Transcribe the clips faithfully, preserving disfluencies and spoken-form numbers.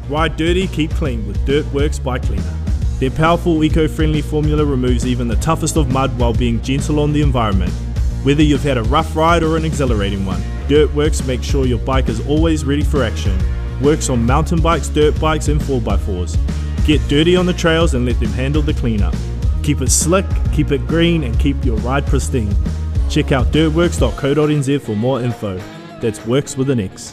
Ride dirty, keep clean with Dirtworks Bike Cleaner. Their powerful eco-friendly formula removes even the toughest of mud while being gentle on the environment. Whether you've had a rough ride or an exhilarating one, Dirtworks makes sure your bike is always ready for action. Works on mountain bikes, dirt bikes and four by fours. Get dirty on the trails and let them handle the cleanup. Keep it slick, keep it green and keep your ride pristine. Check out dirtworks dot co dot n z for more info. That's Works with an X.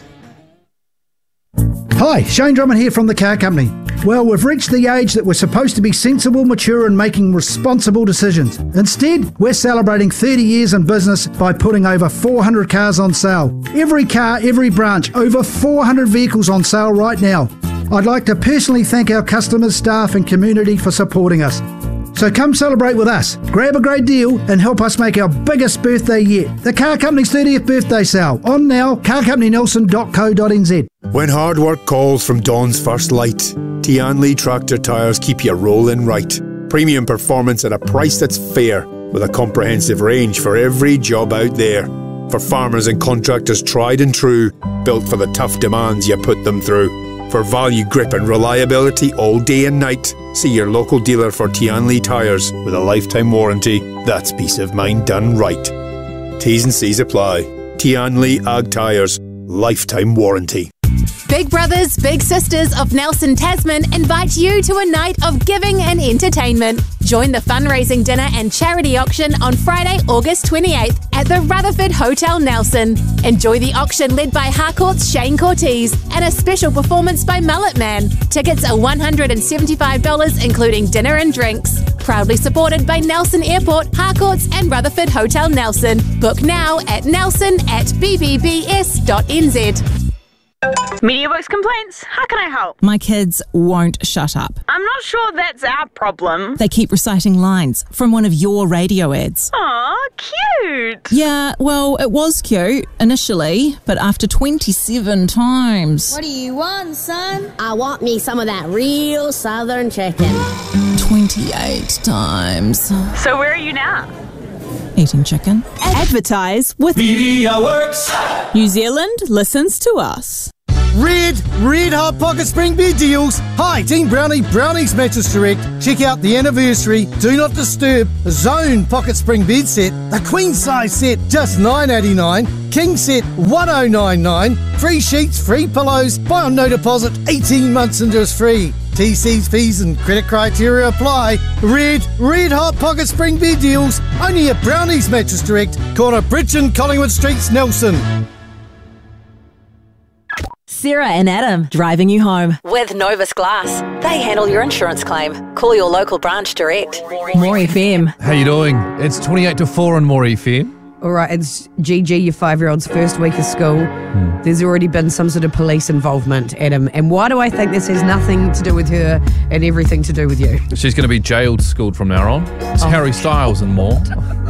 Hi, Shane Drummond here from the Car Company. Well, we've reached the age that we're supposed to be sensible, mature and making responsible decisions. Instead, we're celebrating thirty years in business by putting over four hundred cars on sale. Every car, every branch, over four hundred vehicles on sale right now. I'd like to personally thank our customers, staff and community for supporting us. So come celebrate with us, grab a great deal and help us make our biggest birthday yet. The Car Company's thirtieth birthday sale. On now, car company nelson dot co dot n z. When hard work calls from dawn's first light, Tian Lee tractor tyres keep you rolling right. Premium performance at a price that's fair, with a comprehensive range for every job out there. For farmers and contractors tried and true, built for the tough demands you put them through. For value, grip and reliability all day and night, see your local dealer for Tian Lee tyres with a lifetime warranty. That's peace of mind done right. T's and C's apply. Tian Lee Ag Tyres, lifetime warranty. Big Brothers, Big Sisters of Nelson Tasman invite you to a night of giving and entertainment. Join the fundraising dinner and charity auction on Friday, August twenty-eighth at the Rutherford Hotel Nelson. Enjoy the auction led by Harcourt's Shane Cortez and a special performance by Mullet Man. Tickets are one hundred seventy-five dollars including dinner and drinks. Proudly supported by Nelson Airport, Harcourt's and Rutherford Hotel Nelson. Book now at nelson at b b b s dot n z. MediaWorks complaints. How can I help? My kids won't shut up. I'm not sure that's our problem. They keep reciting lines from one of your radio ads. Aw, cute. Yeah, well, it was cute initially, but after twenty-seven times. What do you want, son? I want me some of that real southern chicken. twenty-eight times. So where are you now? Eating chicken. Advertise with MediaWorks. New Zealand listens to us. Red, red hot pocket spring bed deals. Hi, Team Brownie, Brownie's Mattress Direct. Check out the anniversary Do Not Disturb Zone pocket spring bed set. The queen size set, just nine eighty-nine. King set, one oh nine nine. Free sheets, free pillows. Buy on no deposit, eighteen months interest free. T Cs, fees and credit criteria apply. Red, red hot pocket spring bed deals. Only at Brownie's Mattress Direct. Corner Bridge and Collingwood Streets, Nelson. Sarah and Adam driving you home. With Novus Glass. They handle your insurance claim. Call your local branch direct. More F M. How you doing? It's twenty-eight to four on More F M. All right, it's G G, your five-year-old's first week of school. Hmm. There's already been some sort of police involvement, Adam. And why do I think this has nothing to do with her and everything to do with you? She's going to be jailed, schooled from now on. It's oh. Harry Styles and more.